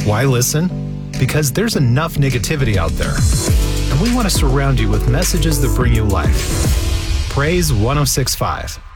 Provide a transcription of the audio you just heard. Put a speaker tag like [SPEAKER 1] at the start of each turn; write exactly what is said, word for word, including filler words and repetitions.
[SPEAKER 1] Why listen? Because there's enough negativity out there, and we want to surround you with messages that bring you life. Praise one oh six point five.